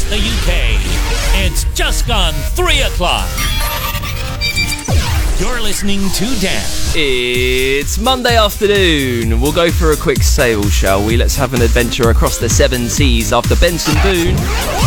the UK. It's just gone 3 o'clock. You're listening to Dan. It's Monday afternoon. We'll go for a quick sail, shall we? Let's have an adventure across the 7 seas after Benson Boone.